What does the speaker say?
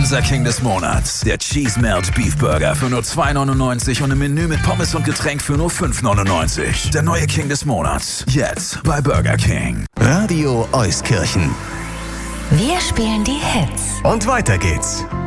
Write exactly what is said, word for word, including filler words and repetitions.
Unser King des Monats. Der Cheese Melt Beef Burger für nur zwei neunundneunzig und im Menü mit Pommes und Getränk für nur fünf neunundneunzig. Der neue King des Monats. Jetzt bei Burger King. Radio Euskirchen. Wir spielen die Hits. Und weiter geht's.